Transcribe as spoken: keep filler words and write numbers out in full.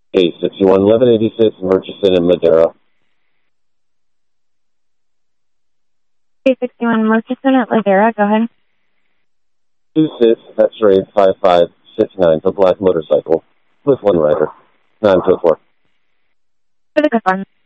eight sixty-one, eleven eighty-six, Murchison and Madera. eight sixty-one Murchison at Ladera, go ahead. two six, X-ray five five six nine, for black motorcycle, with one rider. nine two four. For the good one.